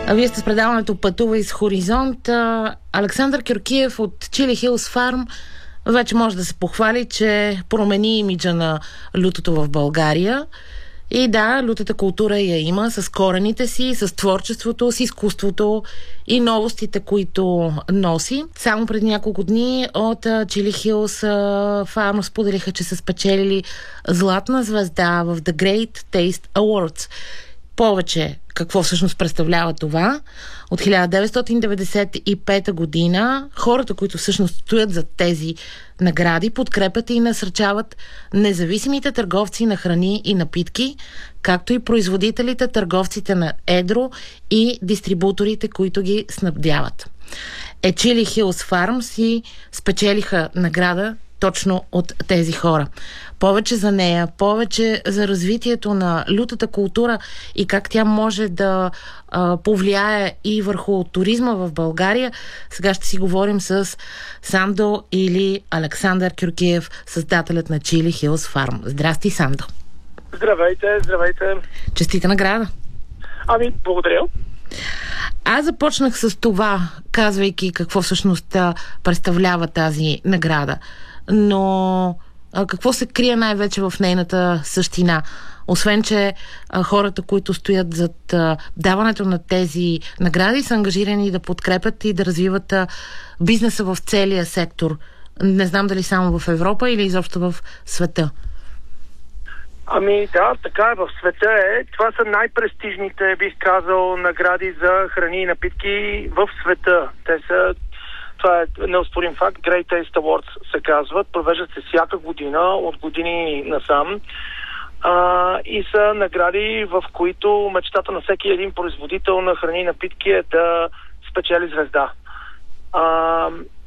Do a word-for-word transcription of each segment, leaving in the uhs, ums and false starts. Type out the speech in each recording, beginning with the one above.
А вие сте с предаването "Пътувай с Хоризонт". Александър Кюркиев от Chili Hills Farm вече може да се похвали, че промени имиджа на лютото в България. И да, лютата култура я има с корените си, с творчеството, с изкуството и новостите, които носи. Само преди няколко дни от Chili Hills Farm споделиха, че са спечелили златна звезда в The Great Taste Awards. Повече какво всъщност представлява това? От хиляда деветстотин деветдесет и пета година хората, които всъщност стоят за тези награди, подкрепят и насърчават независимите търговци на храни и напитки, както и производителите, търговците на едро и дистрибуторите, които ги снабдяват. Е, Chili Hills Farm си спечелиха награда точно от тези хора. Повече за нея, повече за развитието на лютата култура и как тя може да а, повлияе и върху туризма в България. Сега ще си говорим с Сандо или Александър Кюркиев, създателят на Chili Hills Farm. Здрасти, Сандо. Здравейте, здравейте. Честита награда. Ами, благодаря. Аз започнах с това, казвайки какво всъщност представлява тази награда. Но а, какво се крие най-вече в нейната същина? Освен, че а, хората, които стоят зад а, даването на тези награди, са ангажирани да подкрепят и да развиват а, бизнеса в целия сектор. Не знам дали само в Европа или изобщо в света. Ами да, така е, в света е. Това са най-престижните, бих казал, награди за храни и напитки в света. Те са, това е неоспорим факт, Great Taste Awards се казват, провеждат се всяка година, от години насам. А, и са награди, в които мечтата на всеки един производител на храни и напитки е да спечели звезда. А,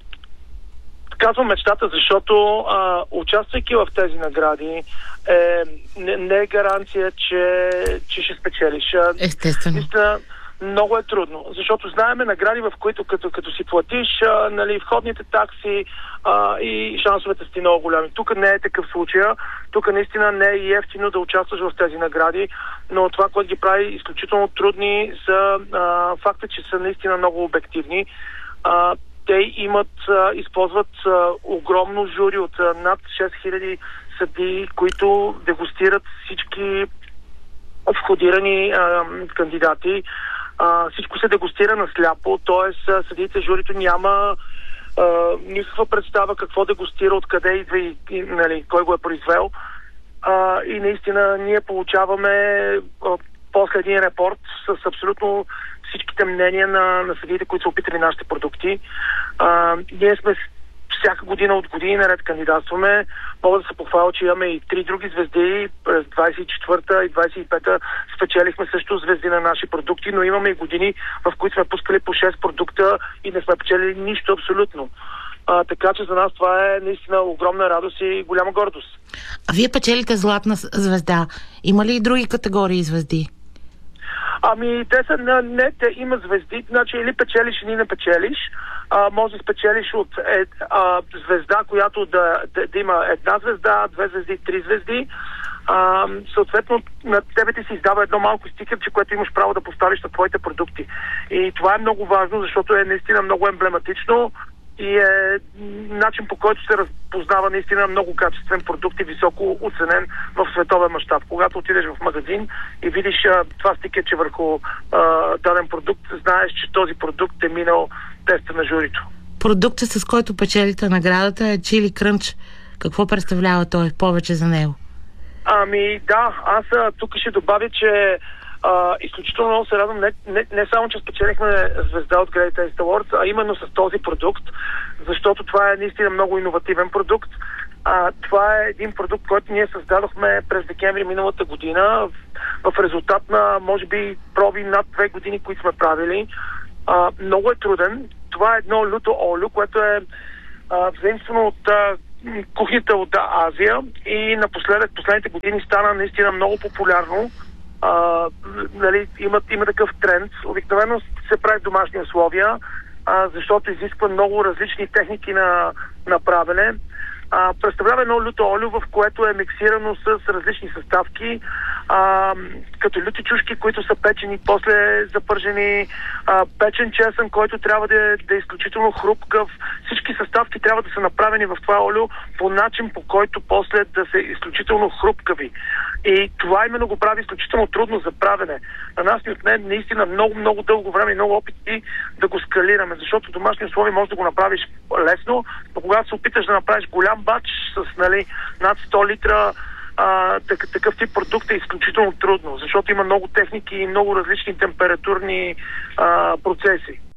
Казвам мечтата, защото а, участвайки в тези награди е, не, не е гаранция, че, че ще спечелиш. Естествено. Наистина, много е трудно, защото знаеме награди, в които като, като си платиш а, нали, входните такси а, и шансовете си много голями. Тук не е такъв случай. Тук наистина не е ефтино да участваш в тези награди, но това, което ги прави изключително трудни, са а, факта, че са наистина много обективни. А, Те имат, а, използват а, огромно жури от а, над шест хиляди съдии, които дегустират всички входирани а, кандидати. А, всичко се дегустира на сляпо, т.е. съдиите, журито няма а, никаква представа какво дегустира, откъде идва и, и нали, кой го е произвел. А, и наистина ние получаваме а, после един репорт с абсолютно всичките мнения на, на съдиите, които са опитали нашите продукти. А, ние сме всяка година от години наред кандидатстваме. Мога да се похваля, че имаме и три други звезди. През двадесет и четвърта и двадесет и пета спечелихме също звезди на наши продукти, но имаме и години, в които сме пускали по шест продукта и не сме печелили нищо абсолютно. А, така че за нас това е наистина огромна радост и голяма гордост. А вие печелите златна звезда. Има ли и други категории звезди? Ами, те са, не, не те има звезди, значи или печелиш, или не печелиш. А, може да спечелиш от е, а, звезда, която да, да, да има една звезда, две звезди, три звезди. А, съответно, на тебе ти се издава едно малко стикерче, което имаш право да поставиш на твоите продукти. И това е много важно, защото е наистина много емблематично и е начин, по който се разпознава наистина много качествен продукт и високо оценен в световен мащаб. Когато отидеш в магазин и видиш а, това стикерче върху а, даден продукт, знаеш, че този продукт е минал теста на журито. Продуктът, с който печелите наградата, е Chili Crunch. Какво представлява той? Повече за него. Ами да, аз а, тук ще добавя, че Uh, изключително много се радвам не, не, не само, че спечелихме звезда от Great Taste Awards, а именно с този продукт, защото това е наистина много иновативен продукт. Uh, това е един продукт, който ние създадохме през декември миналата година в, в резултат на, може би, проби над две години, които сме правили. Uh, много е труден. Това е едно люто олио, което е uh, взаимствено от uh, кухнята от Азия и напоследък, последните години стана наистина много популярно. Uh, нали, има, има такъв тренд. Обикновено се прави в домашни условия, uh, защото изисква много различни техники на, на правене. А, представлява едно люто олио, в което е миксирано с различни съставки, а, като люти чушки, които са печени, после запържени, а, печен чесън, който трябва да е, да е изключително хрупкав. Всички съставки трябва да са направени в това олио по начин, по който после да са изключително хрупкави. И това именно го прави изключително трудно за правене. На нас ни отне наистина много, много дълго време и много опити да го скалираме, защото в домашни условия може да го направиш лесно, но когато се опиташ да направиш голям бач с, нали, над сто литра, а, так, такъв тип продукт е изключително трудно, защото има много техники и много различни температурни а, процеси.